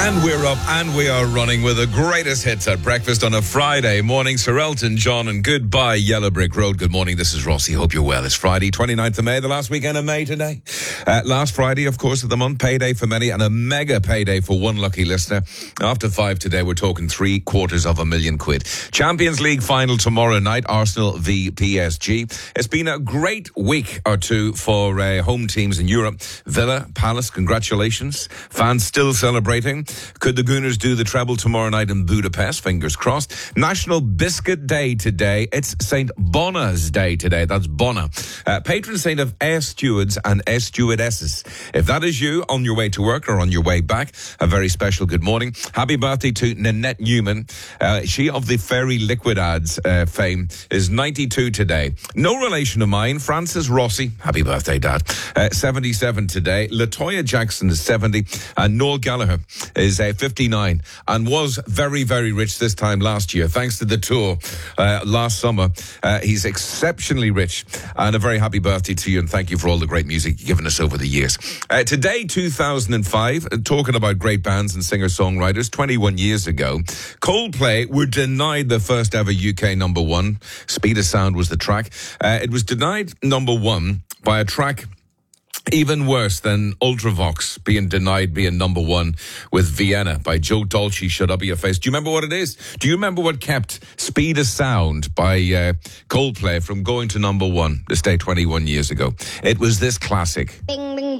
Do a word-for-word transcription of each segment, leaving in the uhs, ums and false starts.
And we're up and we are running with the greatest hits at breakfast on a Friday morning. Sir Elton John and Goodbye Yellow Brick Road. Good morning, this is Rossi. Hope you're well. It's Friday, twenty-ninth of May, the last weekend of May today. Uh, last Friday, of course, of the month, payday for many and a mega payday for one lucky listener. After five today, we're talking three quarters of a million quid. Champions League final tomorrow night, Arsenal v P S G. It's been a great week or two for uh, home teams in Europe. Villa, Palace, congratulations. Fans still celebrating. Could the Gooners do the treble tomorrow night in Budapest? Fingers crossed. National Biscuit Day today. It's Saint Bona's Day today. That's Bona. Uh, patron saint of air stewards and air stewardesses. If that is you on your way to work or on your way back, a very special good morning. Happy birthday to Nanette Newman. Uh, she of the Fairy Liquid ads uh, fame is ninety-two today. No relation of mine. Francis Rossi. Happy birthday, Dad. Uh, seventy-seven today. LaToya Jackson is seventy. And Noel Gallagher is uh, fifty-nine and was very, very rich this time last year, thanks to the tour uh, last summer. Uh, he's exceptionally rich, and a very happy birthday to you, and thank you for all the great music you've given us over the years. Uh, today, two thousand five, uh, talking about great bands and singer-songwriters, twenty-one years ago, Coldplay were denied the first ever U K number one. Speed of Sound was the track. Uh, it was denied number one by a track even worse than Ultravox being denied being number one with Vienna by Joe Dolce. Shut up your face. Do you remember what it is? Do you remember what kept Speed of Sound by uh, Coldplay from going to number one this day twenty-one years ago? It was this classic. What's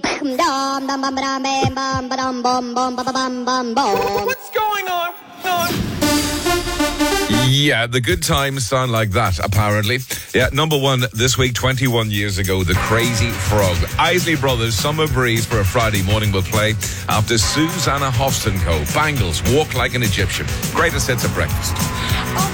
going on? Yeah, the good times sound like that, apparently. Yeah, number one this week, twenty-one years ago, The Crazy Frog. Isley Brothers, Summer Breeze for a Friday morning will play after Susanna Hofstenko. Bangles, Walk Like an Egyptian. Greatest hits at breakfast.